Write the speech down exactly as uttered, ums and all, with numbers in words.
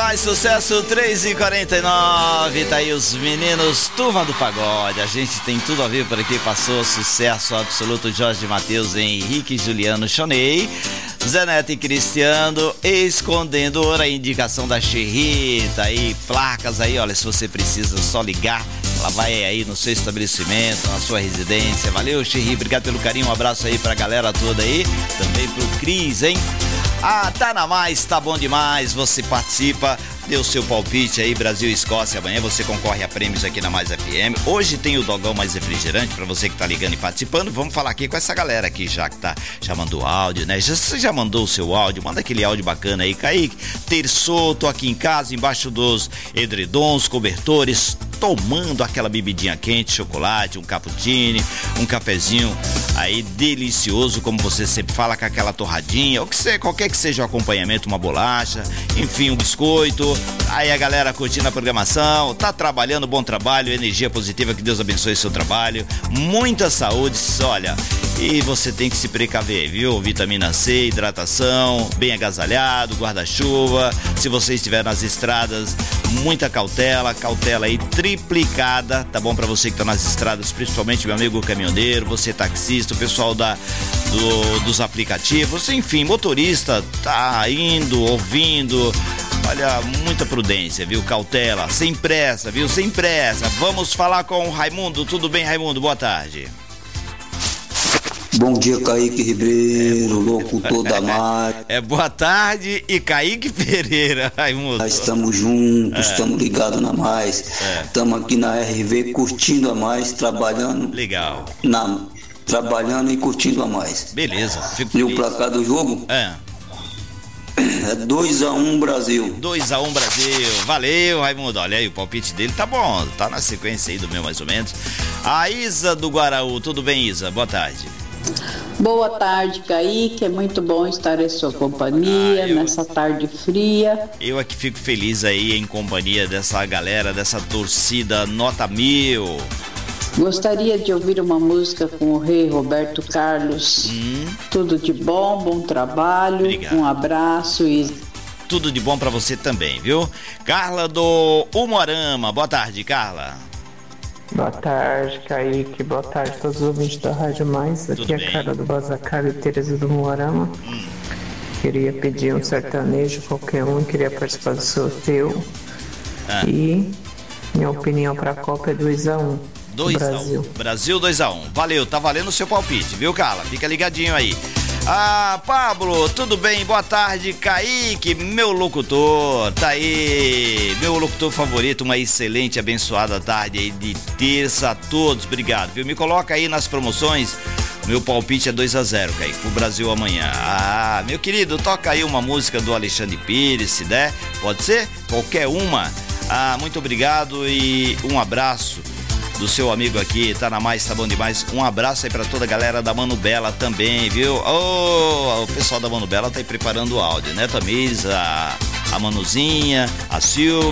mais sucesso, três e quarenta e nove, tá aí os meninos, Turma do Pagode. A gente tem tudo a ver por aqui, passou sucesso absoluto, Jorge Mateus, Henrique, Juliano, Chonei, Zé Neto e Cristiano, Escondendo Ouro, a indicação da Xerrita aí, placas aí, olha, se você precisa só ligar, ela vai aí no seu estabelecimento, na sua residência. Valeu, Xerri, obrigado pelo carinho, um abraço aí pra galera toda aí, também pro Cris, hein? Ah, tá na mais, tá bom demais, você participa, dê o seu palpite aí, Brasil e Escócia, amanhã você concorre a prêmios aqui na Mais F M. Hoje tem o Dogão Mais Refrigerante, pra você que tá ligando e participando. Vamos falar aqui com essa galera aqui já que tá, já mandou áudio, né? Já, você já mandou o seu áudio, manda aquele áudio bacana aí, Kaique. Terçou, tô aqui em casa, embaixo dos edredons, cobertores, tomando aquela bebidinha quente, chocolate, um cappuccino, um cafezinho aí delicioso, como você sempre fala, com aquela torradinha, ou que seja, qualquer que seja o acompanhamento, uma bolacha, enfim, um biscoito. Aí a galera curtindo a programação, tá trabalhando, bom trabalho, energia positiva, que Deus abençoe seu trabalho, muita saúde, olha, e você tem que se precaver, viu? Vitamina C, hidratação, bem agasalhado, guarda-chuva, se você estiver nas estradas, muita cautela, cautela aí triplicada, tá bom? Pra você que tá nas estradas, principalmente meu amigo caminhoneiro, você taxista, o pessoal da, do, dos aplicativos, enfim, motorista, tá indo, ouvindo, olha, muita prudência, viu? Cautela, sem pressa, viu? Sem pressa. Vamos falar com o Raimundo. Tudo bem, Raimundo? Boa tarde. Bom dia, Kaique Ribeiro, locutor da Mais. É, boa tarde e Kaique Pereira, Raimundo. Nós estamos juntos, é. estamos ligados na Mais. Estamos é. aqui na R V curtindo a Mais, trabalhando. Legal. Na, trabalhando e curtindo a Mais. Beleza, fico feliz. E feliz. o placar do jogo? É. É dois a um Brasil. dois a um Brasil. Valeu, Raimundo. Olha aí, o palpite dele tá bom. Tá na sequência aí do meu, mais ou menos. A Isa do Guaraú. Tudo bem, Isa? Boa tarde. Boa tarde, Kaique. É muito bom estar em sua companhia ah, eu... nessa tarde fria. Eu aqui fico feliz aí em companhia dessa galera, dessa torcida nota mil. Gostaria de ouvir uma música com o rei Roberto Carlos. Hum. Tudo de bom, bom trabalho. Obrigado. Um abraço e... Tudo de bom pra você também, viu? Carla do Umuarama. Boa tarde, Carla. Boa tarde, Kaique. Boa tarde a todos os ouvintes da Rádio Mais. Aqui Tudo é a Carla do Bazacaro e Tereza do Umuarama. Hum. Queria pedir um sertanejo, qualquer um. Queria participar do sorteio. Ah. E minha opinião pra Copa é dois a um. dois a um. Brasil dois a um. Valeu, tá valendo o seu palpite, viu, Carla? Fica ligadinho aí. Ah, Pablo, tudo bem? Boa tarde, Kaique, meu locutor, tá aí, meu locutor favorito, uma excelente, abençoada tarde aí de terça a todos, obrigado, viu? Me coloca aí nas promoções, meu palpite é dois a zero, Kaique, pro Brasil amanhã. Ah, meu querido, toca aí uma música do Alexandre Pires, se der, pode ser? Qualquer uma. Ah, muito obrigado e um abraço do seu amigo aqui, tá na Mais, tá bom demais. Um abraço aí pra toda a galera da Mano Bela também, viu? Oh, o pessoal da Mano Bela tá aí preparando o áudio, né, Tamires, a, a Manuzinha, a Silvia.